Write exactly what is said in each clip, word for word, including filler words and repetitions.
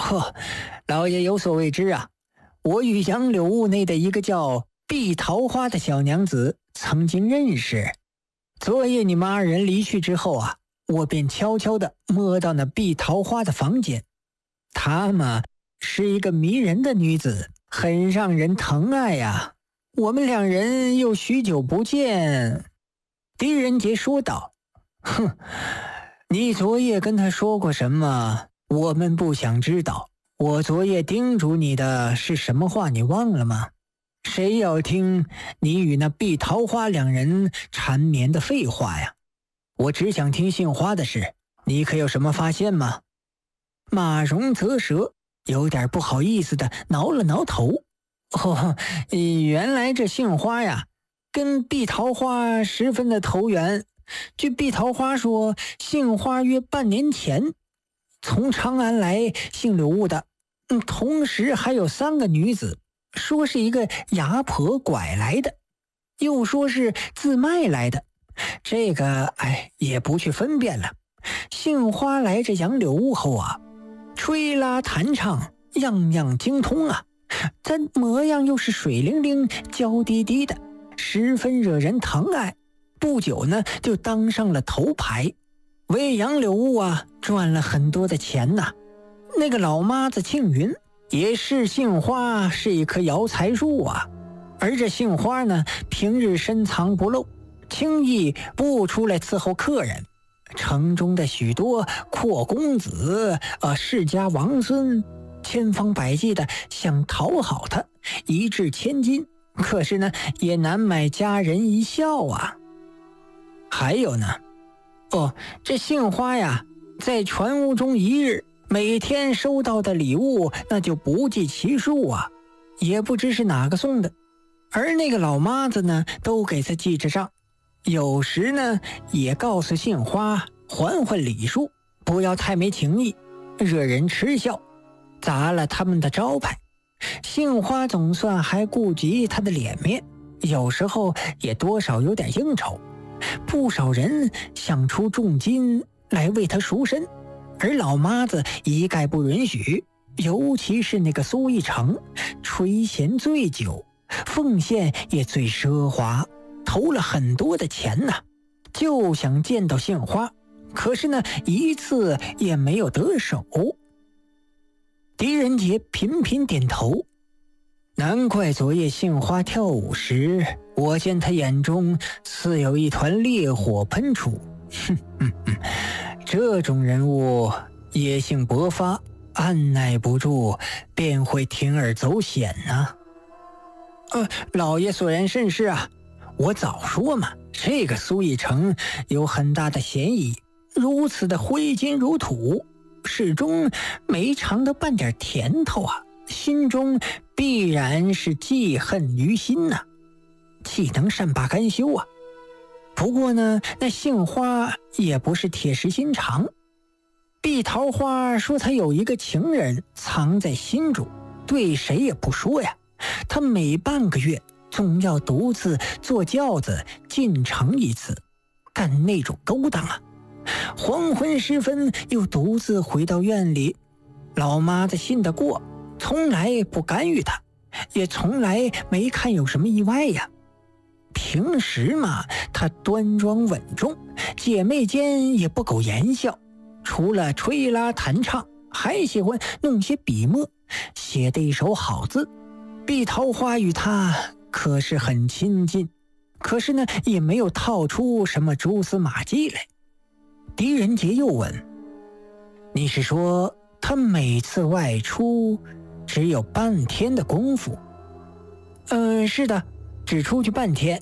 呵，老爷有所未知啊，我与杨柳屋内的一个叫碧桃花的小娘子曾经认识。昨夜你们二人离去之后啊，我便悄悄地摸到那碧桃花的房间。她嘛，是一个迷人的女子，很让人疼爱呀。我们两人又许久不见。狄仁杰说道：哼，你昨夜跟她说过什么？我们不想知道。我昨夜叮嘱你的是什么话，你忘了吗？谁要听你与那碧桃花两人缠绵的废话呀？我只想听杏花的事，你可有什么发现吗？马荣啧舌，有点不好意思的挠了挠头。哦，原来这杏花呀，跟碧桃花十分的投缘。据碧桃花说，杏花约半年前从长安来姓柳屋的，嗯，同时还有三个女子，说是一个牙婆拐来的，又说是自卖来的。这个哎，也不去分辨了。杏花来这杨柳屋后啊，吹拉弹唱样样精通啊，他模样又是水灵灵娇滴滴的，十分惹人疼爱。不久呢，就当上了头牌，为杨柳屋啊赚了很多的钱呐。那个老妈子庆云也是杏花是一棵摇财树啊，而这杏花呢，平日深藏不露，轻易不出来伺候客人。城中的许多阔公子呃世家王孙千方百计的想讨好他，一掷千金，可是呢也难买佳人一笑啊。还有呢，哦，这杏花呀，在船屋中一日，每天收到的礼物那就不计其数啊，也不知是哪个送的。而那个老妈子呢，都给他记着账，有时呢也告诉杏花还还礼数，不要太没情义，惹人嗤笑，砸了他们的招牌。杏花总算还顾及他的脸面，有时候也多少有点应酬。不少人想出重金来为他赎身，而老妈子一概不允许。尤其是那个苏一成，垂涎最久，奉献也最奢华，投了很多的钱呐，就想见到杏花，可是呢，一次也没有得手。狄仁杰频频点头，难怪昨夜杏花跳舞时，我见他眼中似有一团烈火喷出。哼哼哼，这种人物野性勃发，按耐不住便会铤而走险啊。呃，老爷所言甚是啊，我早说嘛，这个苏一成有很大的嫌疑，如此的挥金如土，始终没尝得半点甜头啊，心中必然是记恨于心呐、啊，岂能善罢甘休啊？不过呢，那杏花也不是铁石心肠。碧桃花说她有一个情人藏在心中，对谁也不说呀。她每半个月总要独自坐轿子进城一次，干那种勾当啊。黄昏时分又独自回到院里，老妈子信得过，从来不干预她，也从来没看有什么意外呀。平时嘛，她端庄稳重，姐妹间也不苟言笑，除了吹拉弹唱，还喜欢弄些笔墨，写得一手好字。碧桃花与她可是很亲近，可是呢，也没有套出什么蛛丝马迹来。狄仁杰又问：你是说她每次外出只有半天的功夫？嗯，是的，只出去半天。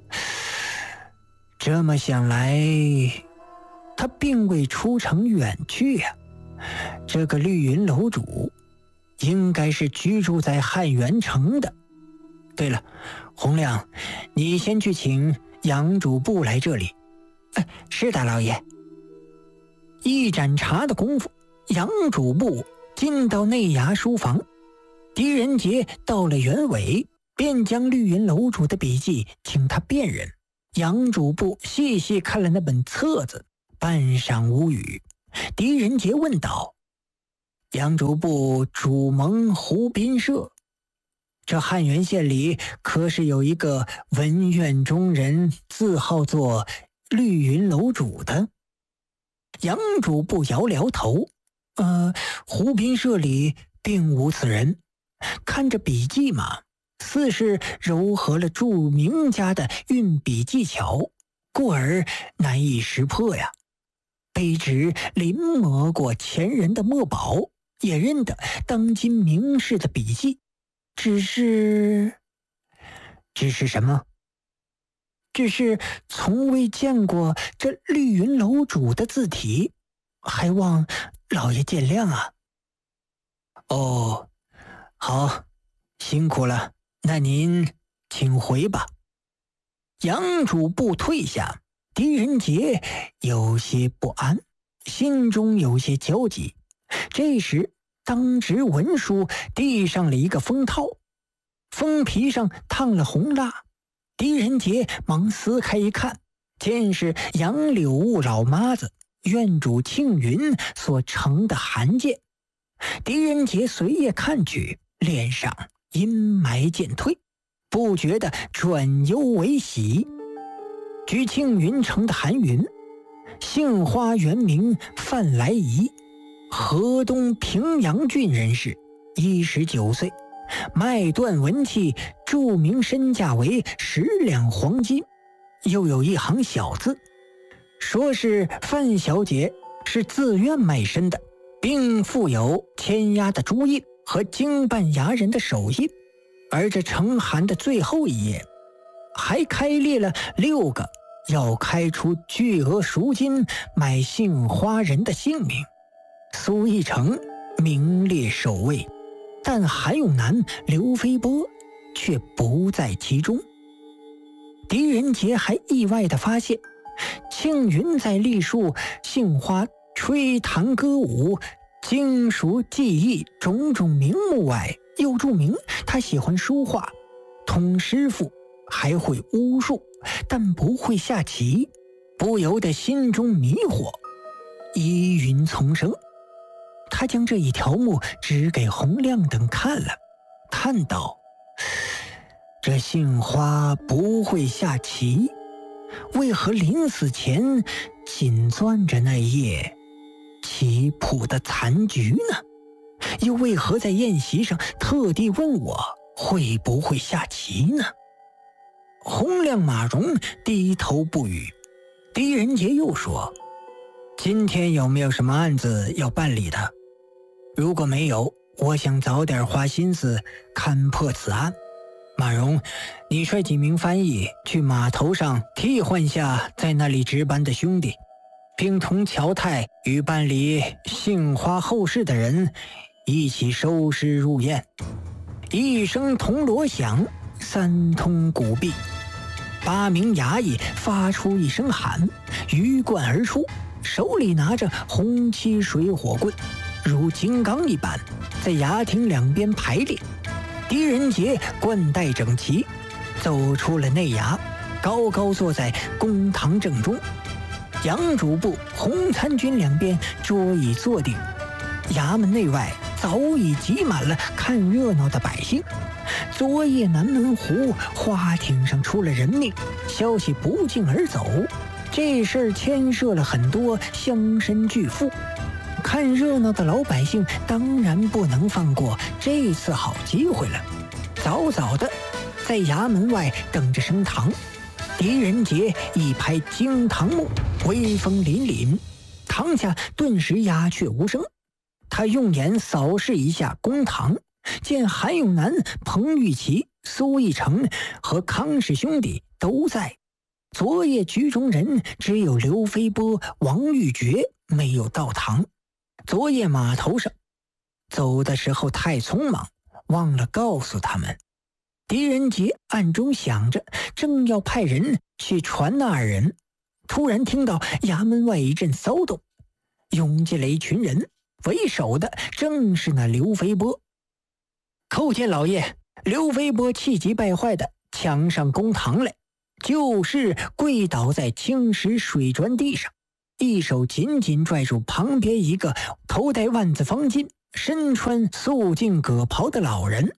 这么想来，他并未出城远去呀、啊。这个绿云楼主应该是居住在汉元城的。对了，洪亮，你先去请杨主簿来这里。哎，是的，老爷。一盏茶的功夫，杨主簿进到内衙书房，狄仁杰到了原委，便将绿云楼主的笔记请他辨认。杨主簿细细看了那本册子，半晌无语。狄仁杰问道： 杨主簿主蒙湖滨社。这汉源县里可是有一个文苑中人，字号作绿云楼主的。杨主簿摇了摇头，呃，湖滨社里并无此人。看着笔记嘛，似是糅合了著名家的运笔技巧，故而难以识破呀。卑职临摹过前人的墨宝，也认得当今名士的笔记，只是只是什么？只是从未见过这绿云楼主的字体，还望老爷见谅啊。哦，好，辛苦了，那您请回吧。杨主簿退下，狄仁杰有些不安，心中有些焦急。这时当值文书递上了一个封套，封皮上烫了红蜡。狄仁杰忙撕开一看，见是杨柳雾老妈子院主庆云所呈的函件。狄仁杰随夜看去，脸上阴霾渐退，不觉得转忧为喜。据庆云呈的函云，杏花原名范来仪，河东平阳郡人士，一十九岁，卖断文器，著名身价为十两黄金。又有一行小字，说是范小姐是自愿卖身的，并附有签押的朱印和经办衙人的手印。而这呈函的最后一页还开列了六个要开出巨额赎金买杏花人的姓名。苏一成名列首位，但韩永南、刘飞波却不在其中。狄仁杰还意外地发现，庆云在历述杏花吹弹歌舞、经熟技艺种种名目外，又注明他喜欢书画，通诗赋，还会巫术，但不会下棋，不由得心中迷惑，疑云丛生。他将这一条目指给洪亮等看了，叹道：这杏花不会下棋，为何临死前紧攥着那页棋谱的残局呢？又为何在宴席上特地问我会不会下棋呢？洪亮、马荣低头不语。狄仁杰又说：今天有没有什么案子要办理的？如果没有，我想早点花心思看破此案。马荣，你率几名翻译去码头上替换下在那里值班的兄弟，并同乔太与办理杏花后事的人一起收尸入殓。一声铜锣响，三通鼓壁，八名衙役发出一声喊，鱼贯而出，手里拿着红漆水火棍，如金刚一般，在衙厅两边排列。狄仁杰冠带整齐，走出了内衙，高高坐在公堂正中。杨主簿、洪参军两边桌椅坐定，衙门内外早已挤满了看热闹的百姓。昨夜南门湖花艇上出了人命，消息不胫而走，这事儿牵涉了很多乡绅巨富，看热闹的老百姓当然不能放过这次好机会了，早早的在衙门外等着升堂。狄仁杰一拍惊堂木，威风凛凛，堂下顿时鸦雀无声。他用眼扫视一下公堂，见韩永南、彭玉琪、苏一成和康氏兄弟都在，昨夜局中人只有刘飞波、王玉珏没有到堂。昨夜码头上走的时候太匆忙，忘了告诉他们。狄仁杰暗中想着，正要派人去传那二人，突然听到衙门外一阵骚动，涌进来一群人，为首的正是那刘飞波。叩见老爷！刘飞波气急败坏的抢上公堂来，就是跪倒在青石水砖地上，一手紧紧拽住旁边一个头戴万字方巾、 身穿素净葛袍的老人。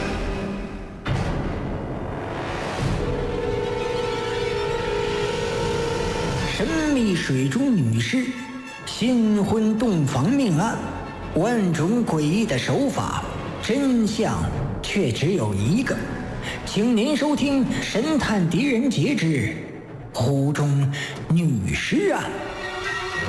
神秘水中女尸，新婚洞房命案，万种诡异的手法，真相却只有一个。请您收听《神探狄仁杰之湖中女尸案》。